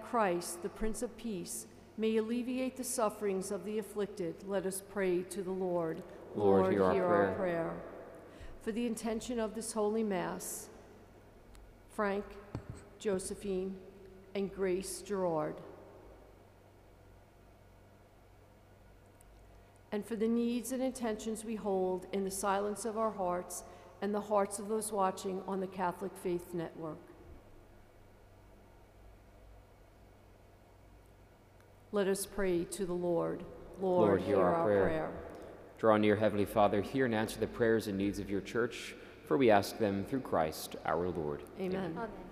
Christ, the Prince of Peace, may alleviate the sufferings of the afflicted, let us pray to the Lord. Lord, hear our prayer. For the intention of this Holy Mass, Frank, Josephine, and Grace Gerard. And for the needs and intentions we hold in the silence of our hearts and the hearts of those watching on the Catholic Faith Network. Let us pray to the Lord. Lord, hear our prayer. Draw near, Heavenly Father, hear and answer the prayers and needs of your church, for we ask them through Christ our Lord. Amen. Amen.